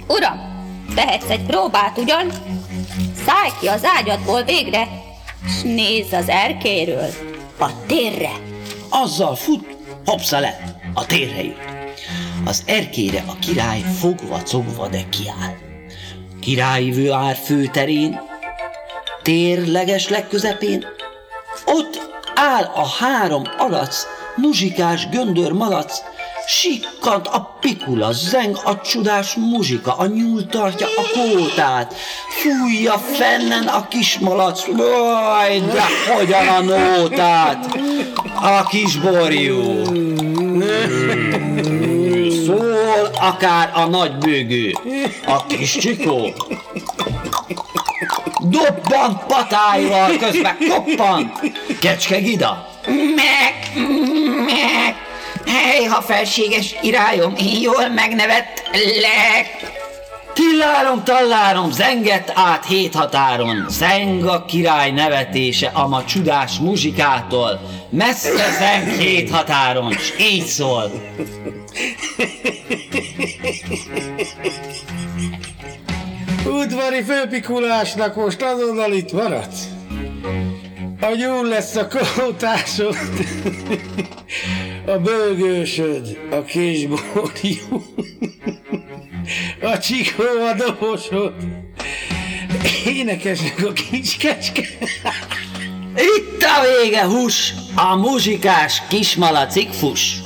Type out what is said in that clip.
Uram, tehetsz egy próbát ugyan? Szállj ki az ágyadból végre, s nézz az erkélyről a térre. Azzal fut, hopsza le, a térre jut. Az erkélyre a király fogva-cogva, de kiáll. Királyi vár főterén, tér legközepén, ott áll a 3 alac, muzsikás göndör malac, sikkant a pikula, zeng a csodás muzsika, a nyúl tartja a kótát, fújja fennen a kis malac, vaj, de hogyan a nótát, a kis borjú. Szól akár a nagy bőgő, a kis csikó. Dobbant patáival, közben koppant, kecske gida. Meg, hely, ha felséges királyom, én jól megnevettlek. Tillárom-tallárom, zengett át 7 határon, zeng a király nevetése a ma csodás muzsikától, messze zeng 7 határon, s így szól. Udvari főpikulásnak most azonnal itt maradsz? A nyúl lesz a kótásod, a bőgősöd, a kisborjú, a csikó a dobosod, énekesnek a kis kecske. Itt a vége, hús, a muzsikás kismalacig fuss.